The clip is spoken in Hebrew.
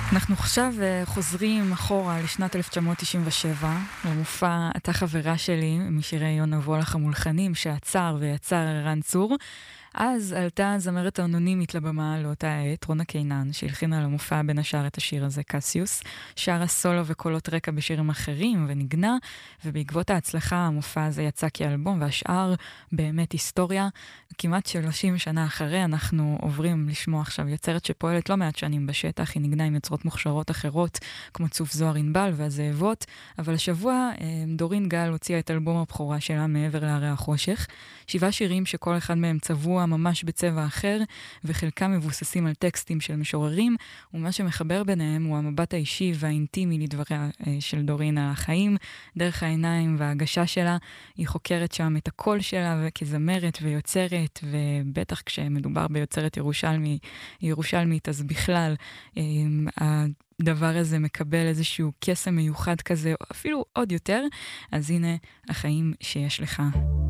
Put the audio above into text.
אנחנו עכשיו חוזרים אחורה לשנת 1997, במופע "אתה חברה שלי", משירי יונה וולך המולחנים, שעצר ויצר ערן צור. אז עלתה זמרת האנונימית לבמה לאותה עת, רונה קינן, שהלחינה למופע בין השאר את השיר הזה, קסיוס, שרה סולו וקולות רקע בשירים אחרים ונגנה, ובעקבות ההצלחה המופע הזה יצא כאלבום, והשאר באמת היסטוריה. כמעט 30 שנה אחרי אנחנו עוברים לשמוע עכשיו יוצרת שפועלת לא מעט שנים בשטח, היא נגנה עם יוצרות מוכשרות אחרות, כמו צוף זוהר ענבל והזאבות, אבל השבוע דורין גל הוציאה את אלבום הבכורה שלה מעבר להרי החושך, 7 שירים שכל אחד מהם צבוע ממש בצבע אחר, וחלקם מבוססים על טקסטים של משוררים, ומה שמחבר ביניהם הוא המבט האישי והאינטימי לדבריה של דורין על החיים, דרך העיניים וההגשה שלה. היא חוקרת שם את הקול שלה כזמרת ויוצרת, ובטח כשמדובר ביוצרת ירושלמית, אז בכלל הדבר הזה מקבל איזשהו קסם מיוחד כזה, אפילו עוד יותר. אז הנה החיים שיש לך.